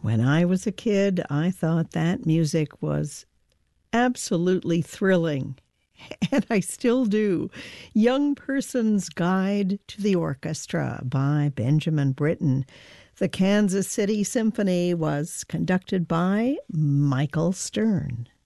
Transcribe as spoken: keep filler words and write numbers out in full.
When I was a kid, I thought that music was absolutely thrilling, and I still do. Young Person's Guide to the Orchestra by Benjamin Britten. The Kansas City Symphony was conducted by Michael Stern.